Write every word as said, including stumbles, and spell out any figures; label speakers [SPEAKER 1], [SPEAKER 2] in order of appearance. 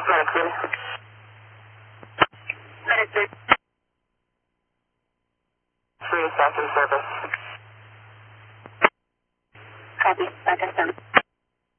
[SPEAKER 1] Medic three. Medic three. Three is back in service. Copy. Back in service.